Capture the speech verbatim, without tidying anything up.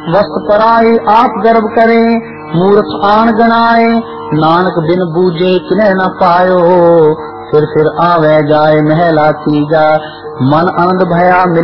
वस्त पराए आप गर्भ करे, मूर्ख आन गनाए, नानक बिन बूझे किन्ह न पायो। फिर फिर आवे जाए महला तीजा, मन आनंद भया